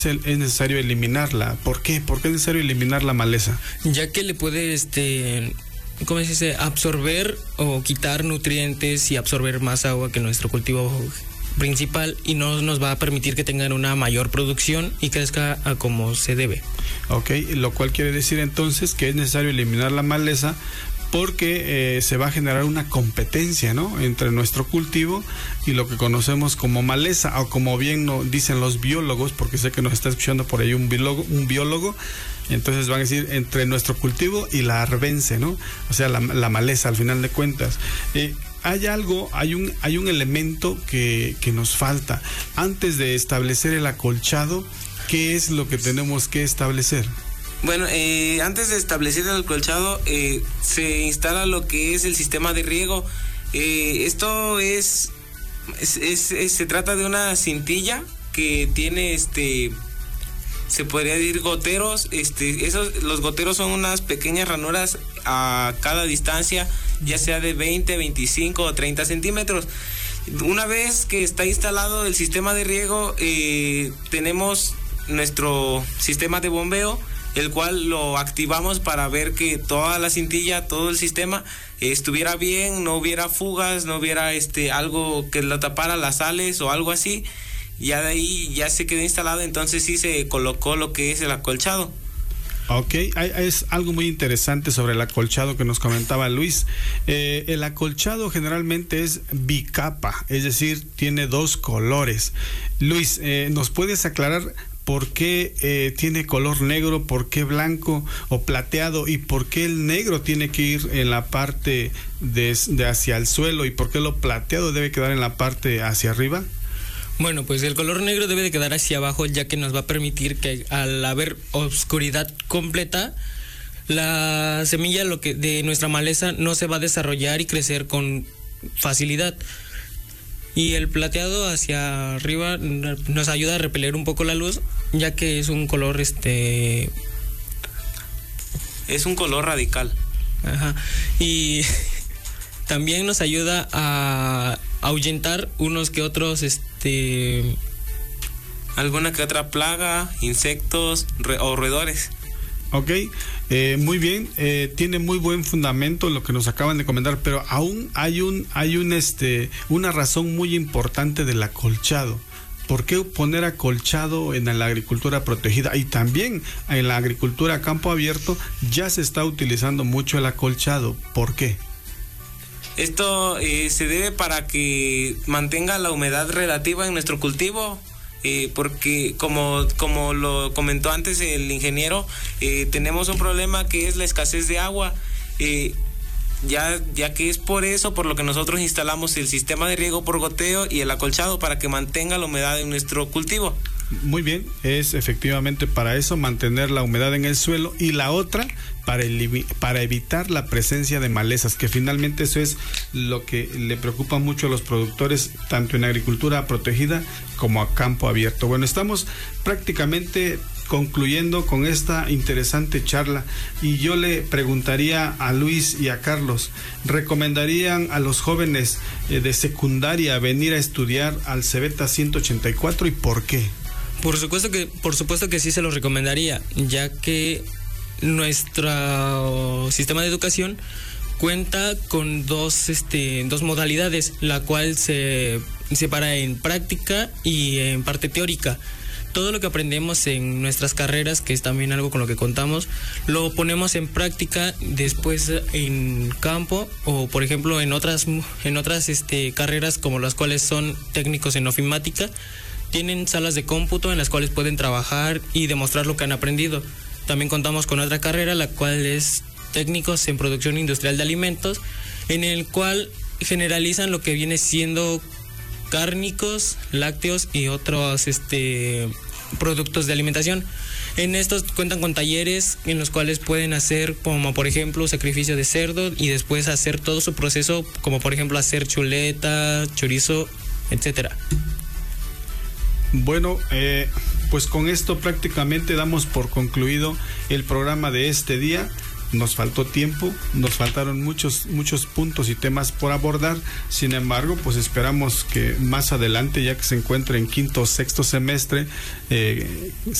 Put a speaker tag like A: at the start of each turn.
A: es necesario eliminarla. ¿Por qué? ¿Por qué es necesario eliminar la maleza?
B: Ya que le puede, ¿cómo se dice? Absorber o quitar nutrientes y absorber más agua que nuestro cultivo principal, y no nos va a permitir que tengan una mayor producción y crezca a como se debe.
A: Ok, lo cual quiere decir entonces que es necesario eliminar la maleza, porque se va a generar una competencia, ¿no?, entre nuestro cultivo y lo que conocemos como maleza, o como bien dicen los biólogos, porque sé que nos está escuchando por ahí un biólogo, entonces van a decir entre nuestro cultivo y la arbense, ¿no?, o sea, la maleza al final de cuentas. Hay un elemento que nos falta. Antes de establecer el acolchado, ¿qué es lo que tenemos que establecer?
C: Bueno, antes de establecer el acolchado, se instala lo que es el sistema de riego. Esto se trata de una cintilla que tiene, se podría decir goteros. Los goteros son unas pequeñas ranuras a cada distancia, ya sea de 20, 25 o 30 centímetros. Una vez que está instalado el sistema de riego, tenemos nuestro sistema de bombeo, el cual lo activamos para ver que toda la cintilla, todo el sistema estuviera bien, no hubiera fugas, no hubiera algo que lo tapara, las sales o algo así. Ya de ahí ya se quedó instalado, entonces sí se colocó lo que es el acolchado.
A: Ok, es algo muy interesante sobre el acolchado que nos comentaba Luis. El acolchado generalmente es bicapa, es decir, tiene dos colores. Luis, ¿nos puedes aclarar por qué tiene color negro, por qué blanco o plateado, y por qué el negro tiene que ir en la parte de hacia el suelo, y por qué lo plateado debe quedar en la parte hacia arriba?
B: Bueno, pues el color negro debe de quedar hacia abajo, ya que nos va a permitir que al haber oscuridad completa, la semilla de nuestra maleza no se va a desarrollar y crecer con facilidad. Y el plateado hacia arriba nos ayuda a repeler un poco la luz, ya que es un color
C: es un color radical.
B: Ajá. Y también nos ayuda a ahuyentar unos que otros
C: alguna que otra plaga, insectos o roedores.
A: Ok, muy bien, tiene muy buen fundamento lo que nos acaban de comentar, pero aún hay una razón muy importante del acolchado. ¿Por qué poner acolchado en la agricultura protegida? Y también en la agricultura a campo abierto ya se está utilizando mucho el acolchado. ¿Por qué?
C: Esto se debe para que mantenga la humedad relativa en nuestro cultivo. Porque como lo comentó antes el ingeniero, tenemos un problema que es la escasez de agua, ya que es por lo que nosotros instalamos el sistema de riego por goteo y el acolchado para que mantenga la humedad en nuestro cultivo.
A: Muy bien, es efectivamente para eso, mantener la humedad en el suelo, y la otra para evitar la presencia de malezas, que finalmente eso es lo que le preocupa mucho a los productores, tanto en agricultura protegida como a campo abierto. Bueno, estamos prácticamente concluyendo con esta interesante charla, y yo le preguntaría a Luis y a Carlos, ¿recomendarían a los jóvenes de secundaria venir a estudiar al Cebeta 184 y por qué?
B: Por supuesto que sí se los recomendaría, ya que nuestro sistema de educación cuenta con dos modalidades, la cual se separa en práctica y en parte teórica. Todo lo que aprendemos en nuestras carreras, que es también algo con lo que contamos, lo ponemos en práctica después en campo, o por ejemplo en otras carreras como las cuales son técnicos en ofimática. Tienen salas de cómputo en las cuales pueden trabajar y demostrar lo que han aprendido. También contamos con otra carrera, la cual es técnicos en producción industrial de alimentos, en el cual generalizan lo que viene siendo cárnicos, lácteos y otros productos de alimentación. En estos cuentan con talleres en los cuales pueden hacer, como por ejemplo sacrificio de cerdo, y después hacer todo su proceso, como por ejemplo hacer chuleta, chorizo, etcétera.
A: Bueno, pues con esto prácticamente damos por concluido el programa de este día. nos faltó tiempo, nos faltaron muchos puntos y temas por abordar. Sin embargo, pues esperamos que más adelante, ya que se encuentre en quinto o sexto semestre,